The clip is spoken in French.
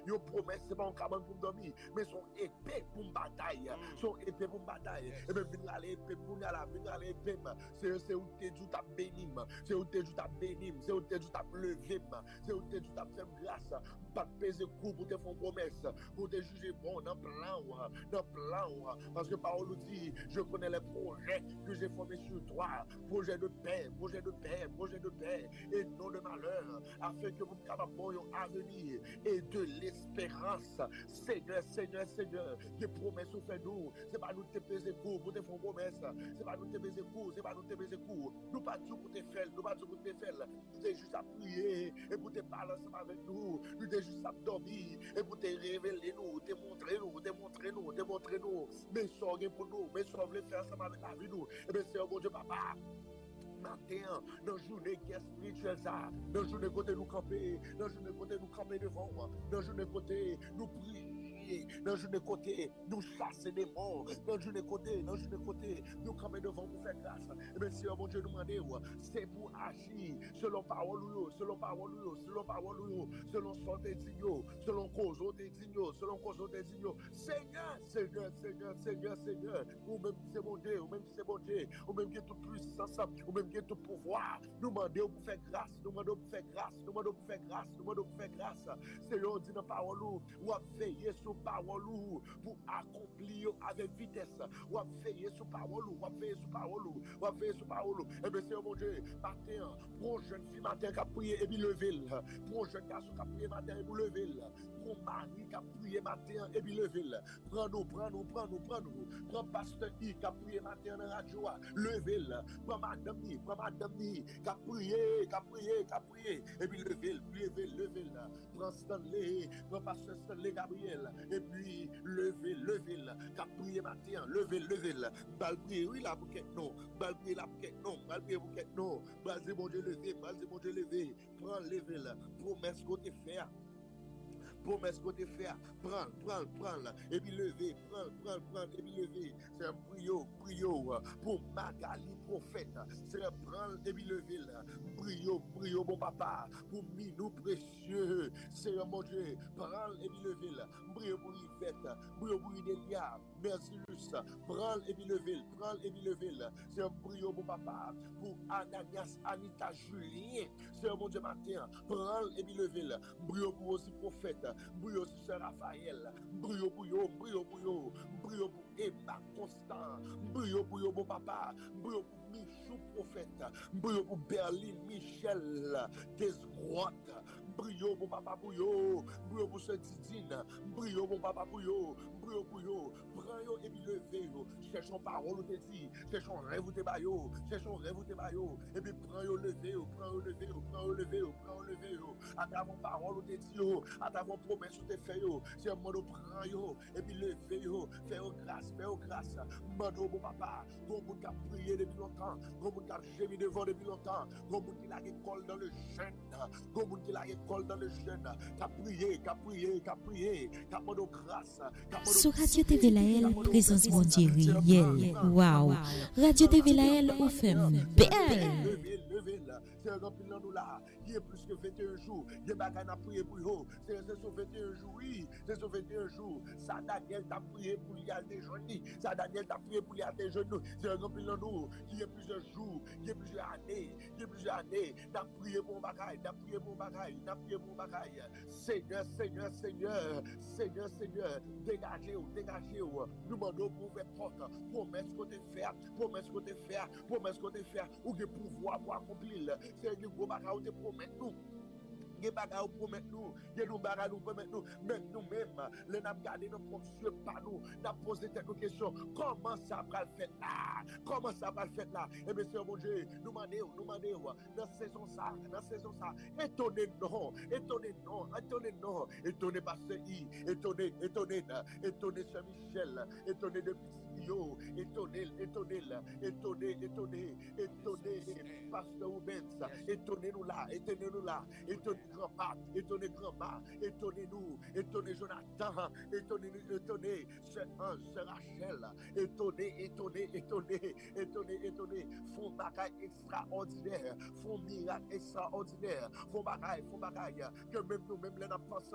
Yo promesse, c'est pas un cabane pour dormir, mais son épée pour bataille. Son épée pour bataille. Et bien, venir aller épée pour venir aller épée. C'est où t'es du ta bénim. C'est où t'es du ta bénim. C'est où t'es du ta levé. C'est où t'es du ta faire grâce. Pas peser coup pour te faire promesse. Pour te juger bon dans plan. Parce que parole nous dit, je connais les projets que j'ai formés sur toi. Projet de paix, et non de malheur, afin que vous capables à venir et de l'espérance. Seigneur, des promesses au fait nous. C'est pas nous te peser coup pour te faire promesse. C'est pas nous te peser coup, Nous pas tout pour te faire, Nous sommes juste à prier et pour te parler ensemble avec nous. Nous sommes juste à dormir et pour te révéler nous, te montrer nous. Mais sorgez pour nous, mais sauve faire ensemble avec la vie nous. Et bien c'est mon Dieu papa. Matin, dans la journée qui est spirituelle, dans la journée côté nous camper, devant moi, dans la journée côté nous prier, dans la journée côté nous chasser des morts, dans la journée côté nous camper devant pour faire grâce. Et bien, si mon Dieu nous demande, c'est pour agir selon parole, selon son désignio, selon cause des dignos, Seigneur, ou même c'est mon Dieu, ou même qui est tout puissant, ou même qui est tout pouvoir, nous demandons pour faire grâce, Seigneur, dit dans parole, ou à veiller sur parole, pour accomplir avec vitesse, ou à veiller sur parole, et bien Seigneur mon Dieu, matin, pour jeune fille matin qui a prié et puis levé, pour jeune garçon qui a prié matin et puis levé, pour mari qui a prié matin et puis levé, prends-nous, prends pasteur I qui a prié matin dans la radio, levé, prends madame ni, qui a prié, et puis levé, prends Stanley, prends pasteur Stanley Gabriel, et puis levé, qui a prié matin, levé, bal prié, oui là pour quelque non, bal prié là pour quelque non, basé mon Dieu levé, prends levé là, promesse qu'on te fait. Promesse qu'on te fait, prends, et puis lever, prends, et puis lever. C'est un brio, pour Magali prophète. C'est un prends, et puis lever, brio, mon papa, pour Minou précieux. C'est un mon Dieu, prends, et puis lever, brio pour Yvette, brio pour Idélia, merci Luce, prends, et puis lever, C'est un brio, mon papa, pour Ananias, Anita, Julien. C'est un mon Dieu matin, prends, et puis lever, brio pour aussi prophète. Brio sur Raphaël, brio pour Emma Constant, brio pour mon papa, brio pour Michou prophète, brio pour Berlin Michel, Desgrottes, brio pour papa brio pour ce Didine, brio pour papa brio, prends yo et puis levez yo, cherchons parole ou te dit, cherchons rêve ou te bayo, et puis prends yo levez yo, à ta parole ou te dit yo, à ta promesse ou te fait yo, c'est un mot prends yo, et puis levez yo, fais yo grâce, mano mon papa, comme moun qui a prié depuis longtemps, comme moun qui a gémi devant depuis longtemps, comme moun qui a l'école dans le jeûne, qui a prié, qui a demandé grâce, Sur Radio TV Lael, présence bon Dieu réel. Waouh. Radio TV Lael, on fait belle. C'est un rempli dans nous là, qui est plus que 21 jours, il y a bagaille à prier pour eux, c'est sur 21 jours, oui, c'est sur 21 jours, ça Daniel t'a prié pour y aller déjeuner, c'est un rempli dans nous, qui est plusieurs jours, qui est plusieurs années, n'a prié pour bagaille, Seigneur, nous demandons pour faire porte, promesse qu'on te fait, ou que pouvoir pour accomplir, c'est que vous te promettre nous. Des bagages promettent nous, même nous-mêmes, les n'a gardé nos propres yeux par nous, n'a posé quelques questions. Comment ça va le faire là? Eh bien, c'est mon Dieu, nous demandons, dans saison ça, étonnez pasteur I, étonnez Sœur Michel, étonnez de Yo, étonnez pasteur Rubens, étonnez-nous là, étonnez grand-mère, étonnez-nous, étonnez Jonathan, étonnez Sœur Ange, Sœur Rachel, étonnez, font bagaille extraordinaire, font miracle extraordinaire, font bagaille, que même nous-mêmes, les n'a pas